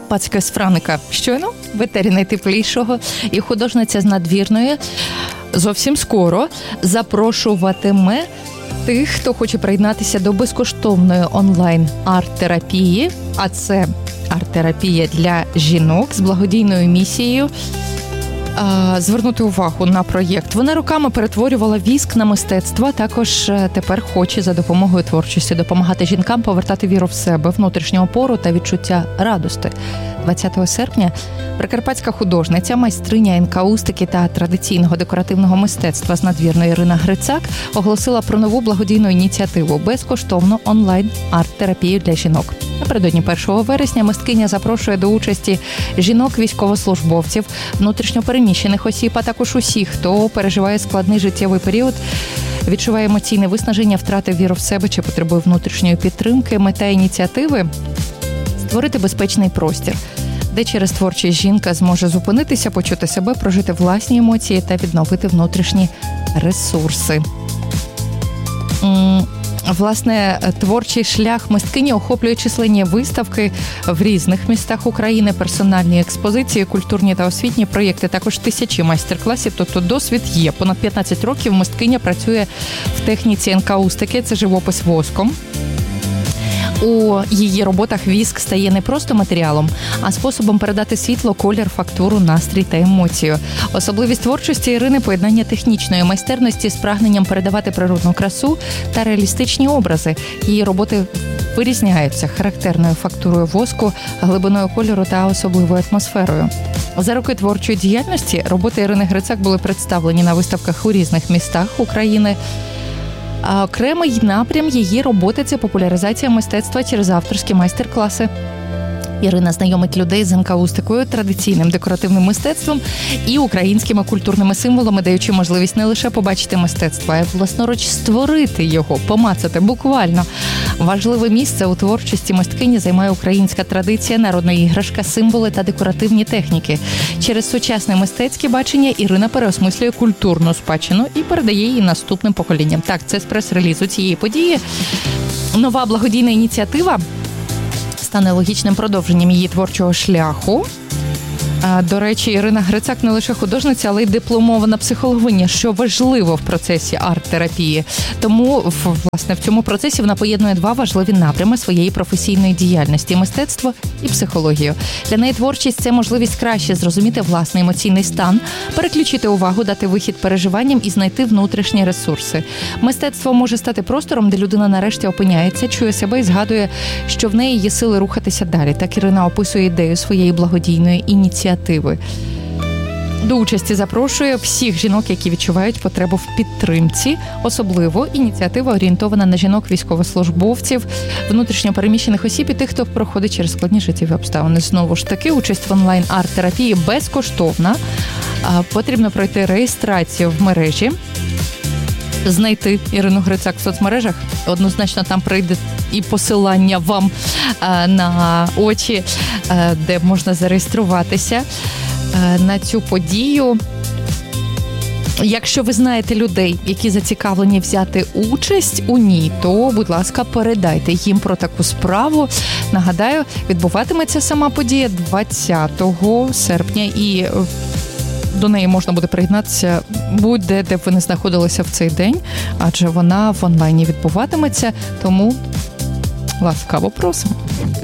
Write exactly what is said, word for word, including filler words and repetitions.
Прикарпатська з Франика. Щойно в етері найтеплішого, і художниця з Надвірної зовсім скоро запрошуватиме тих, хто хоче приєднатися до безкоштовної онлайн-арт-терапії, а це арт-терапія для жінок з благодійною місією. Звернути увагу на проєкт. Вона роками перетворювала віск на мистецтво, також тепер хоче за допомогою творчості допомагати жінкам повертати віру в себе, внутрішню опору та відчуття радости. двадцятого серпня прикарпатська художниця, майстриня енкаустики та традиційного декоративного мистецтва з Надвірної Ірина Грицак оголосила про нову благодійну ініціативу – безкоштовну онлайн-арт-терапію для жінок. Напередодні першого вересня мисткиня запрошує до участі жінок-військовослужбовців, внутрішньопереміщених осіб, а також усіх, хто переживає складний життєвий період, відчуває емоційне виснаження, втратив віру в себе чи потребує внутрішньої підтримки. Мета ініціативи – створити безпечний простір, де через творчість жінка зможе зупинитися, почути себе, прожити власні емоції та відновити внутрішні ресурси. Власне, творчий шлях мисткині охоплює численні виставки в різних містах України, персональні експозиції, культурні та освітні проєкти, також тисячі майстер-класів, тобто досвід є. Понад п'ятнадцять років мисткиня працює в техніці енкаустики, це живопис воском. У її роботах віск стає не просто матеріалом, а способом передати світло, колір, фактуру, настрій та емоцію. Особливість творчості Ірини – поєднання технічної майстерності з прагненням передавати природну красу та реалістичні образи. Її роботи вирізняються характерною фактурою воску, глибиною кольору та особливою атмосферою. За роки творчої діяльності роботи Ірини Грицак були представлені на виставках у різних містах України. А окремий напрям її роботи – це популяризація мистецтва через авторські майстер-класи. Ірина знайомить людей з енкаустикою, традиційним декоративним мистецтвом і українськими культурними символами, даючи можливість не лише побачити мистецтво, а й власноруч створити його, помацати буквально. Важливе місце у творчості мисткині займає українська традиція, народна іграшка, символи та декоративні техніки. Через сучасне мистецьке бачення Ірина переосмислює культурну спадщину і передає її наступним поколінням. Так, це з прес-релізу цієї події. Нова благодійна ініціатива стане логічним продовженням її творчого шляху. До речі, Ірина Грицак не лише художниця, але й дипломована психологиня, що важливо в процесі арт-терапії. Тому, власне, в цьому процесі вона поєднує два важливі напрями своєї професійної діяльності – мистецтво і психологію. Для неї творчість – це можливість краще зрозуміти власний емоційний стан, переключити увагу, дати вихід переживанням і знайти внутрішні ресурси. Мистецтво може стати простором, де людина нарешті опиняється, чує себе і згадує, що в неї є сили рухатися далі. Так Ірина описує ідею своєї благодійної ініціативи. До участі запрошує всіх жінок, які відчувають потребу в підтримці. Особливо ініціатива орієнтована на жінок-військовослужбовців, внутрішньопереміщених осіб і тих, хто проходить через складні життєві обставини. Знову ж таки, участь в онлайн-арт-терапії безкоштовна. Потрібно пройти реєстрацію в мережі, знайти Ірину Грицак в соцмережах. Однозначно там прийде і посилання вам на очі, де можна зареєструватися на цю подію. Якщо ви знаєте людей, які зацікавлені взяти участь у ній, то, будь ласка, передайте їм про таку справу. Нагадаю, відбуватиметься сама подія двадцятого серпня, і до неї можна буде приєднатися будь-де, де б ви не знаходилися в цей день, адже вона в онлайні відбуватиметься, тому ласкаво просимо.